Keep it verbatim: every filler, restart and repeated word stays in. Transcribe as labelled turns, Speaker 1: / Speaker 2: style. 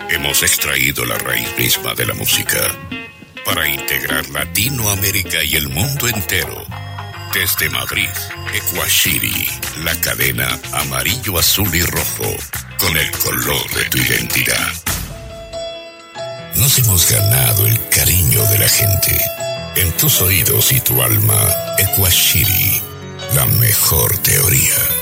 Speaker 1: Hemos extraído la raíz misma de la música para integrar Latinoamérica y el mundo entero. Desde Madrid, Ecuashiri, la cadena amarillo, azul y rojo, con el color de tu identidad. Nos hemos ganado el cariño de la gente. En tus oídos y tu alma, Ecuashiri, la mejor teoría.